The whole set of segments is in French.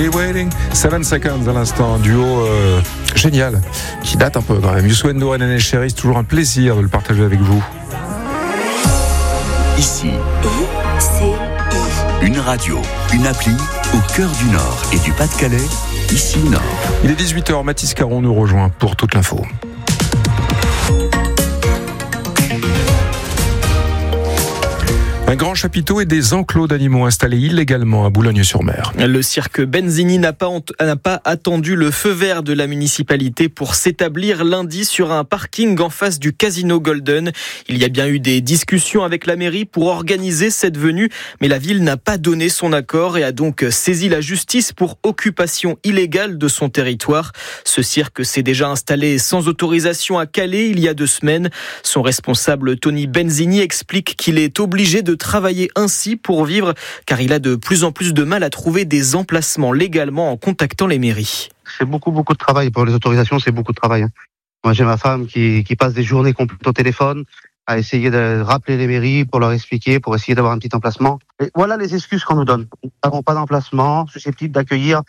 be waiting. 7 Seconds à l'instant, duo génial, qui date un peu quand même. Youssou N'Dour et Néné Chéri, c'est toujours un plaisir de le partager avec vous. Ici, une radio, une appli au cœur du Nord et du Pas-de-Calais, ici Nord. Il est 18h, Mathis Caron nous rejoint pour toute l'info. Un grand chapiteau et des enclos d'animaux installés illégalement à Boulogne-sur-Mer. Le cirque Benzini n'a pas attendu le feu vert de la municipalité pour s'établir lundi sur un parking en face du Casino Golden. Il y a bien eu des discussions avec la mairie pour organiser cette venue, mais la ville n'a pas donné son accord et a donc saisi la justice pour occupation illégale de son territoire. Ce cirque s'est déjà installé sans autorisation à Calais il y a 2 semaines. Son responsable Tony Benzini explique qu'il est obligé de travailler ainsi pour vivre, car il a de plus en plus de mal à trouver des emplacements légalement en contactant les mairies. C'est beaucoup de travail. Pour les autorisations, c'est beaucoup de travail. Moi, j'ai ma femme qui passe des journées complètes au téléphone à essayer de rappeler les mairies pour leur expliquer, pour essayer d'avoir un petit emplacement. Et voilà les excuses qu'on nous donne. Nous n'avons pas d'emplacement susceptible d'accueillir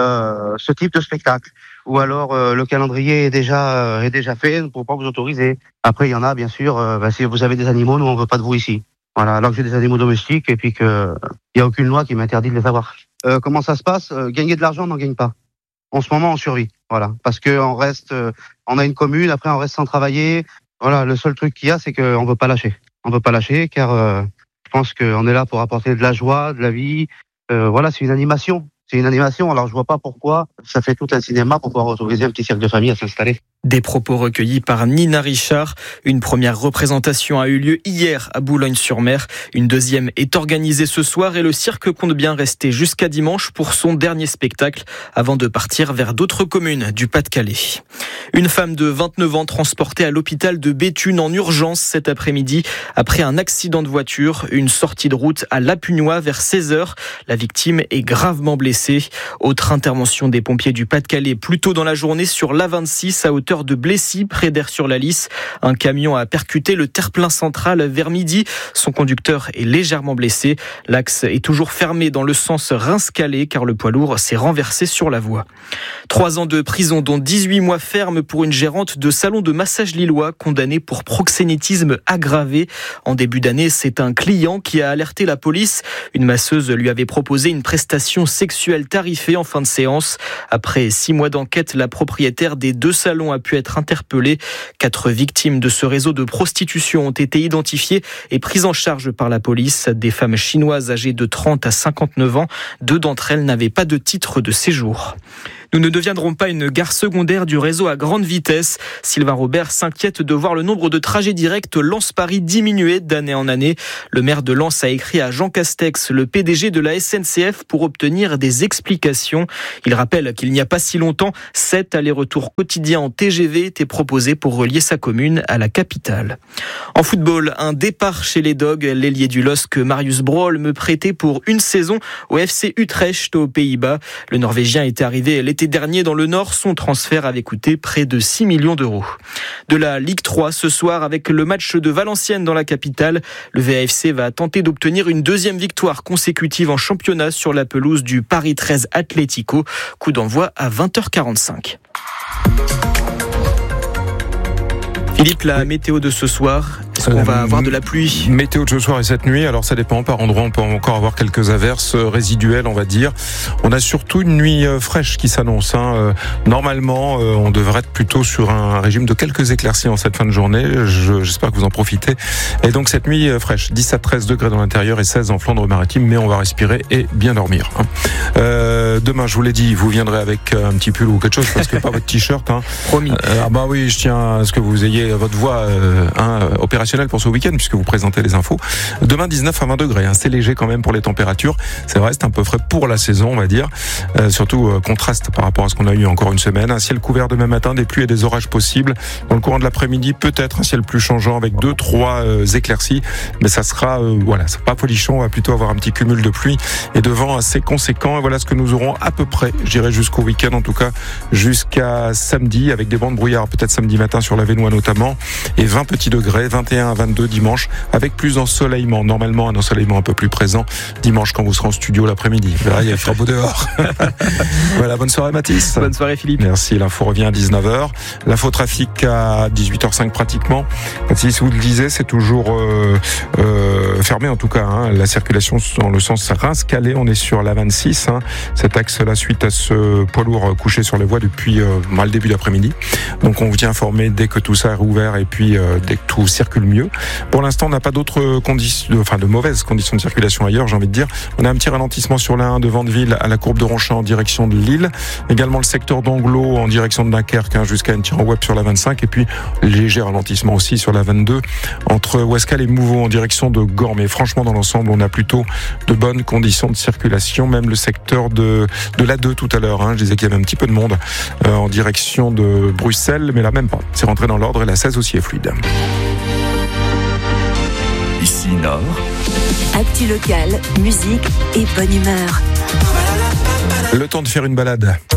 ce type de spectacle. Ou alors le calendrier est déjà fait, on ne peut pas vous autoriser. Après, il y en a, bien sûr, si vous avez des animaux, nous, on ne veut pas de vous ici. Voilà, alors que j'ai des animaux domestiques et puis que il y a aucune loi qui m'interdit de les avoir. Comment ça se passe ? Gagner de l'argent, on n'en gagne pas. En ce moment, on survit. Voilà, parce que on a une commune, après on reste sans travailler. Voilà, le seul truc qu'il y a, c'est qu'on veut pas lâcher. On veut pas lâcher car je pense qu'on est là pour apporter de la joie, de la vie. Voilà, c'est une animation. C'est une animation, alors je vois pas pourquoi ça fait tout un cinéma pour pouvoir autoriser un petit cirque de famille à s'installer. Des propos recueillis par Nina Richard. Une première représentation a eu lieu hier à Boulogne-sur-Mer. Une deuxième est organisée ce soir et le cirque compte bien rester jusqu'à dimanche pour son dernier spectacle avant de partir vers d'autres communes du Pas-de-Calais. Une femme de 29 ans transportée à l'hôpital de Béthune en urgence cet après-midi après un accident de voiture, une sortie de route à Lapugnois vers 16h. La victime est gravement blessée. Autre intervention des pompiers du Pas-de-Calais plus tôt dans la journée sur l'A26 à hauteur de Blessy, près d'Aire-sur-la-Lys. Un camion a percuté le terre-plein central vers midi. Son conducteur est légèrement blessé. L'axe est toujours fermé dans le sens Reims-Calais car le poids lourd s'est renversé sur la voie. 3 ans de prison dont 18 mois ferme pour une gérante de salon de massage lillois condamnée pour proxénétisme aggravé. En début d'année, c'est un client qui a alerté la police. Une masseuse lui avait proposé une prestation sexuelle tarifée en fin de séance. Après 6 mois d'enquête, la propriétaire des 2 salons a pu être interpellée. 4 victimes de ce réseau de prostitution ont été identifiées et prises en charge par la police. Des femmes chinoises âgées de 30 à 59 ans. 2 d'entre elles n'avaient pas de titre de séjour. Nous ne deviendrons pas une gare secondaire du réseau à grande vitesse. Sylvain Robert s'inquiète de voir le nombre de trajets directs Lens-Paris diminuer d'année en année. Le maire de Lens a écrit à Jean Castex, le PDG de la SNCF, pour obtenir des explications. Il rappelle qu'il n'y a pas si longtemps, 7 allers-retours quotidiens en TGV étaient proposés pour relier sa commune à la capitale. En football, un départ chez les Dogs. L'ailier du LOSC Marius Brol me prêtait pour une saison au FC Utrecht aux Pays-Bas. Le Norvégien était arrivé l'été dernier dans le Nord. Son transfert avait coûté près de 6 millions d'euros. De la Ligue 3 ce soir avec le match de Valenciennes dans la capitale. Le VAFC va tenter d'obtenir une 2e victoire consécutive en championnat sur la pelouse du Paris 13 Atlético. Coup d'envoi à 20h45. Philippe, la météo de ce soir, est-ce qu'on va avoir de la pluie ? Météo de ce soir et cette nuit, alors ça dépend par endroit, on peut encore avoir quelques averses résiduelles, on va dire. On a surtout une nuit fraîche qui s'annonce. Normalement, on devrait être plutôt sur un régime de quelques éclaircies en cette fin de journée. J'espère que vous en profitez. Et donc cette nuit fraîche, 10 à 13 degrés dans l'intérieur et 16 en Flandre-Maritime, mais on va respirer et bien dormir. Demain, je vous l'ai dit, vous viendrez avec un petit pull ou quelque chose, parce que pas votre t-shirt. Promis. Oui, je tiens à ce que vous ayez votre voix opérationnelle pour ce week-end, puisque vous présentez les infos. Demain, 19 à 20 degrés. C'est léger quand même pour les températures. C'est vrai, c'est un peu frais pour la saison, on va dire. Surtout contraste par rapport à ce qu'on a eu encore une semaine. Un ciel couvert demain matin, des pluies et des orages possibles. Dans le courant de l'après-midi, peut-être un ciel plus changeant avec 2-3 éclaircies. Mais ça sera, c'est pas folichon. On va plutôt avoir un petit cumul de pluie et de vent assez conséquent. Et voilà ce que nous aurons à peu près, je dirais jusqu'au week-end, en tout cas jusqu'à samedi, avec des bancs de brouillard, peut-être samedi matin sur la Vénois notamment, et 20 petits degrés, 21 21 à 22 dimanche, avec plus d'ensoleillement. Normalement, un ensoleillement un peu plus présent dimanche quand vous serez en studio l'après-midi. Là, il fera beau dehors. Voilà, bonne soirée Mathis. Bonne soirée Philippe. Merci, l'info revient à 19h. L'info trafic à 18h05 pratiquement. Mathis, vous le disiez, c'est toujours fermé en tout cas. La circulation dans le sens Reims-Calais, on est sur la 26. Cet axe-là, suite à ce poids lourd couché sur les voies depuis le début d'après-midi. Donc on vous tient informé dès que tout ça est rouvert et puis dès que tout circule mieux. Pour l'instant, on n'a pas d'autres conditions, de mauvaises conditions de circulation ailleurs, j'ai envie de dire. On a un petit ralentissement sur la 1 de Vandeville à la courbe de Ronchamp en direction de Lille. Également le secteur d'Anglo en direction de Dunkerque jusqu'à Antiran-Web sur la 25. Et puis léger ralentissement aussi sur la 22 entre Ouescal et Mouveau en direction de Gorre. Mais franchement, dans l'ensemble, on a plutôt de bonnes conditions de circulation. Même le secteur de l'A2 tout à l'heure. Je disais qu'il y avait un petit peu de monde en direction de Bruxelles, mais là même pas. C'est rentré dans l'ordre et la 16 aussi est fluide. Ici Nord. Actu local, musique et bonne humeur. Le temps de faire une balade.